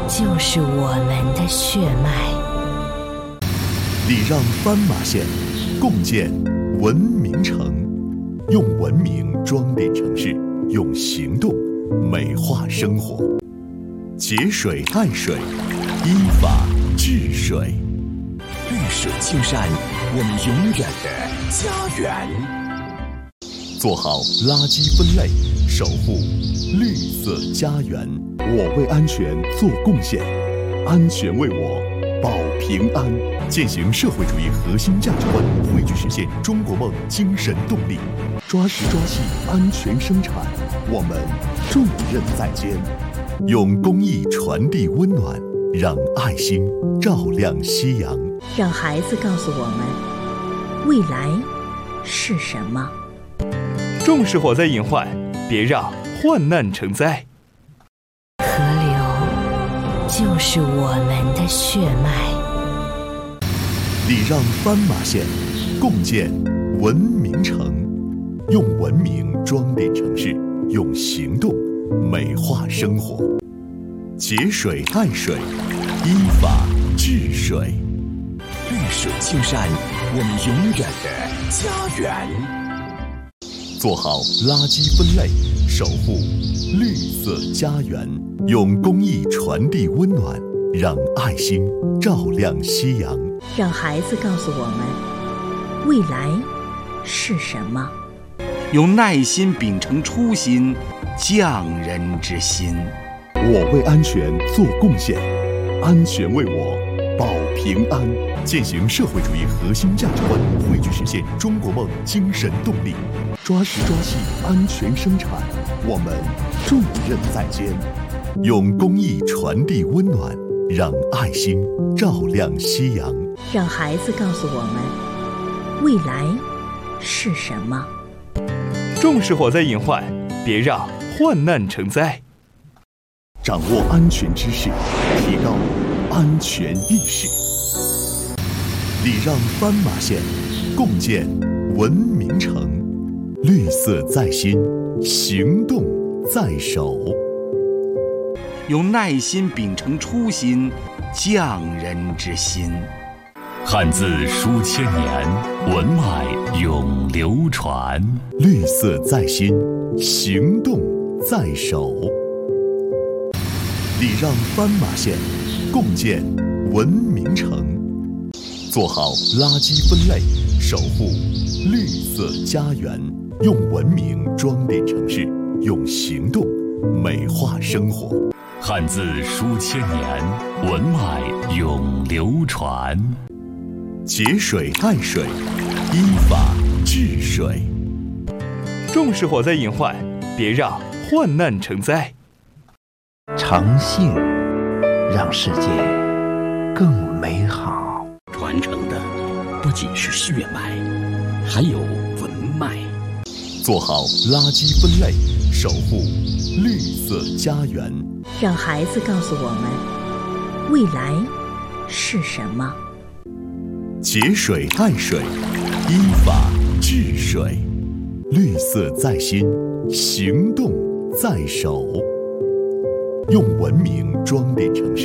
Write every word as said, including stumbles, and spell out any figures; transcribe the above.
就是我们的血脉。 礼让斑马线，共建文明城，用文明装点城市，用行动美化生活。节水爱水，依法治水。 绿水青山，我们永远的家园。 做好垃圾分类，守护绿色家园。我为安全做贡献，安全为我保平安。践行社会主义核心价值观，汇聚实现中国梦精神动力。抓实抓细，安全生产，我们重任在肩。用公益传递温暖，让爱心照亮夕阳。 让孩子告诉我们，未来是什么。 重视火灾隐患，别让患难成灾。 河流就是我们的血脉。 礼让斑马线，共建文明城，用文明装点城市，用行动美化生活。节水爱水，依法治水。 绿水青山，我们永远的家园。 做好垃圾分类，守护绿色家园。用公益传递温暖，让爱心照亮夕阳。 让孩子告诉我们，未来是什么。 用耐心秉承初心，匠人之心。 我为安全做贡献，安全为我保平安。践行社会主义核心价值观，汇聚实现中国梦精神动力。抓实抓细，安全生产，我们重任在肩。用公益传递温暖，让爱心照亮夕阳。 让孩子告诉我们，未来是什么。 重视火灾隐患，别让患难成灾。 掌握安全知识，提高安全意识。礼让斑马线，共建文明城。绿色在心，行动在手。 用耐心秉承初心，匠人之心。 汉字书千年，文脉永流传。 绿色在心，行动在手。礼让斑马线，共建文明城。做好垃圾分类，守护绿色家园。用文明装点城市，用行动美化生活。 汉字书千年，文脉永流传。 节水爱水，依法治水。 重视火灾隐患，别让患难成灾。 诚信让世界更美好。 传承的不仅是血脉，还有文脉。 做好垃圾分类，守护绿色家园。 让孩子告诉我们，未来是什么。 节水爱水，依法治水。绿色在心，行动在手。用文明装点城市，